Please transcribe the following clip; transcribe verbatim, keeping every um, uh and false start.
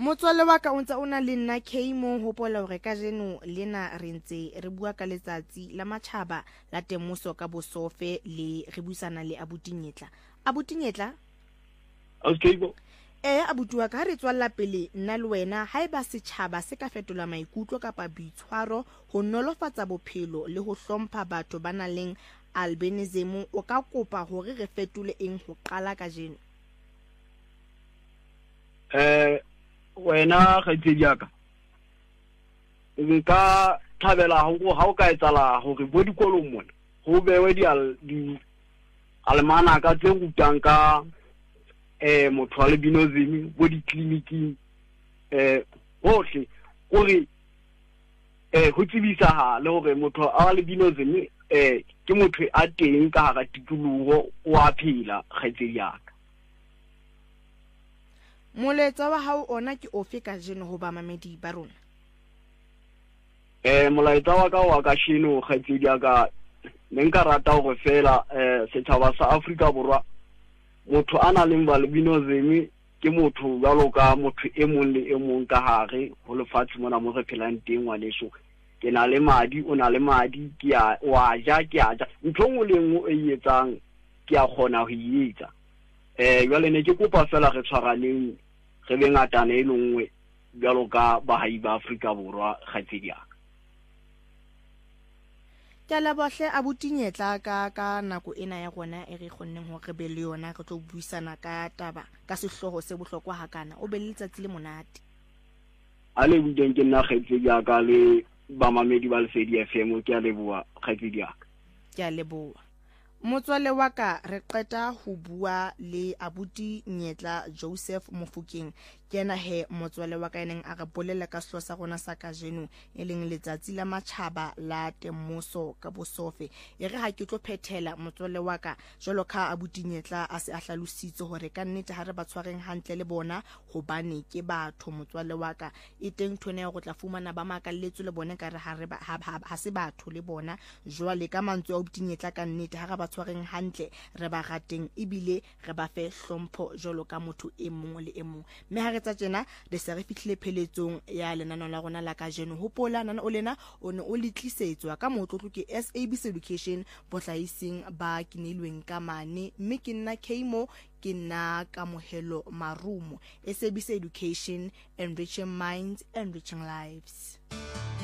Motswalle wa ka o ntse o na le nna K mo hopola hore ka jeno lena re ntse re bua ka letsatsi la matjhaba la temoso ka bosofe le re busana le Abuti Nyetla. Abuti Nyetla? Okay bo. Eh abuti wa ka ha re tswalla pele nna le wena haeba setjhaba se ka fetola maikutlo kapa boitshwaro ho nolofatsa bophelo le ho hlompha batho ba nang le albinism o ka kopa hore re fetole eng ho qala ka jeno? Eh wena kgaitsedi yaka nka thabela ho ha o ka etsala hore bo dikolong mona ho bewe di di almana ka tse rutang ka eh motho wa albinism bo di clinic eh hohle hore eh ho tsebisa ha le hore motho wa albinism eh ke motho a teng ka hara tikoloho o a phela kgaitsedi yaka. Moletsa wa hao ona ke ofe ka jeno ho ba mamedi ba rona? Eh molaetsa wa ka wa ka sheno kgaitsedi yaka ne nka rata hore fela eh setjhaba sa Afrika Borwa motho ana le albinism ke motho jwalo ka motho e mong le e mong ka hare ho lefatshe mona mo re phelang teng wa lesho. Ke na le madi o na le madi ke a wa ja ke a ja ntho ngwe le ngwe e etsang ke a khona ho etsa. Eh jwale ne ke kopa fela re tshwaraneng re be ngatana e lengwe jwalo ka bahahi ba Afrika Borwa kgaitsedi yaka. Ke la bohle Abuti Nyetla ka ka nako ena ya rona e re khonneng ho re be le yona re tlo buisana ka taba ka sehloho se bohlokwa hakana o be le letsatsi le monate. A le budeng ke nna kgaitsedi yaka le ba mamedi ba Lesedi F M ke a leboha kgaitsedi yaka. Ke a leboha. Motswalle wa ka re qeta ho bua le Abuti Nyetla Joseph Mofokeng ke ena he motswalle wa ka eneng a re bolela ka sehloho sa rona sa kajeno e leng letsatsi la matjhaba la temoso ka bosofe. E re ha ke tlo phethela motswalle wa ka jwalo ka Abuti Nyetla a se a hlalositse hore ka nnete ha re ba tshwareng hantle le bona hobane ke batho motswalle wa ka e teng thone go tla fumana ba makalletswe le bona ka re ha re ba ha se batho le bona jwale ka mantswe a Abuti Nyetla ka nnete ha re ba tshwareng hantle re ba rateng ebile re ba fe hlompho jwalo ka motho e mong le e mong. Me ha re tsa tjena re se re fihlile pheletsong ya lenaneo la rona la kajeno hopola nana o lena o ne o letlisetswa ka motlotlo ke S A B C Education bohlaising ba kinelweng ka mane mme ke nna Kmo ke nna Kamohelo Marumo. S A B C Education, enriching minds, enriching lives.